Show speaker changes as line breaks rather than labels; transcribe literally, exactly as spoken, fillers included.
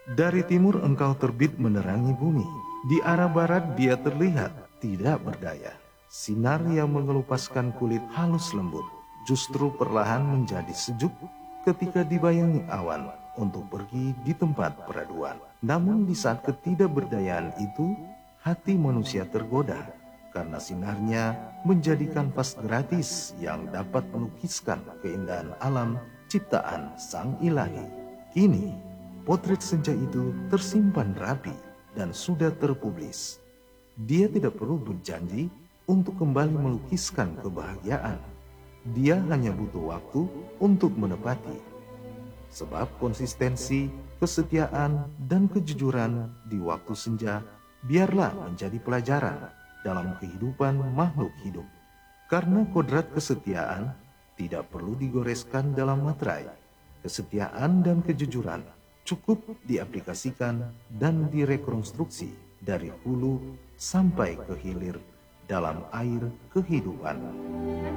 Dari timur engkau terbit menerangi bumi, di arah barat dia terlihat tidak berdaya. Sinar yang mengelupaskan kulit halus lembut, justru perlahan menjadi sejuk ketika dibayangi awan untuk pergi di tempat peraduan. Namun di saat ketidakberdayaan itu, hati manusia tergoda, karena sinarnya menjadi kanvas gratis yang dapat melukiskan keindahan alam ciptaan Sang Ilahi. Kini, potret senja itu tersimpan rapi dan sudah terpublis. Dia tidak perlu berjanji untuk kembali melukiskan kebahagiaan. Dia hanya butuh waktu untuk menepati. Sebab konsistensi, kesetiaan, dan kejujuran di waktu senja biarlah menjadi pelajaran dalam kehidupan makhluk hidup. Karena kodrat kesetiaan tidak perlu digoreskan dalam materai. Kesetiaan dan kejujuran cukup diaplikasikan dan direkonstruksi dari hulu sampai ke hilir dalam air kehidupan.